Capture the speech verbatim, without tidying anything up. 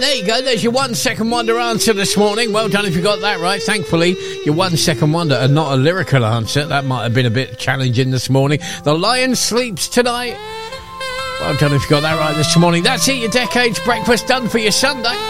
there you go. There's your one second wonder answer this morning. Well done if you got that right. Thankfully, your one second wonder and not a lyrical answer. That might have been a bit challenging this morning. The Lion sleeps tonight. Well done if you got that right this morning. That's it, your Decade's breakfast done for your Sunday.